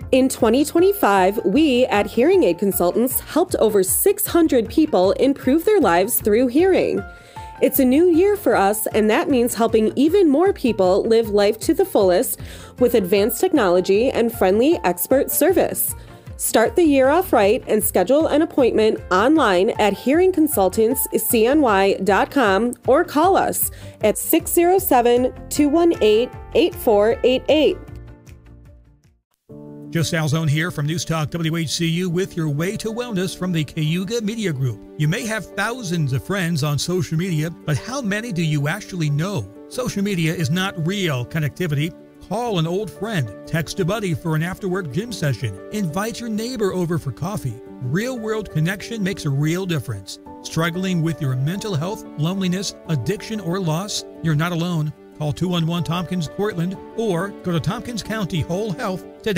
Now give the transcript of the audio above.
In 2025, we at Hearing Aid Consultants helped over 600 people improve their lives through hearing. It's a new year for us, and that means helping even more people live life to the fullest with advanced technology and friendly expert service. Start the year off right and schedule an appointment online at hearingconsultantscny.com or call us at 607-218-8488. Joe Salzone here from News Talk WHCU with your way to wellness from the Cayuga Media Group. You may have thousands of friends on social media, but how many do you actually know? Social media is not real connectivity. Call an old friend, text a buddy for an after-work gym session, invite your neighbor over for coffee. Real-world connection makes a real difference. Struggling with your mental health, loneliness, addiction, or loss? You're not alone. Call 211-TOMPKINS-CORTLAND or go to Tompkins County Whole Health today.